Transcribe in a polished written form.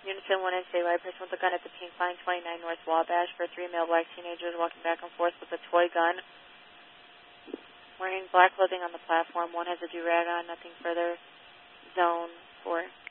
Unison 1 and statewide, person with a gun at the Pink Line, 29 North Wabash, for 3 male black teenagers walking back and forth with a toy gun. Wearing black clothing on the platform. 1 has a do-rag on, nothing further. Zone 4.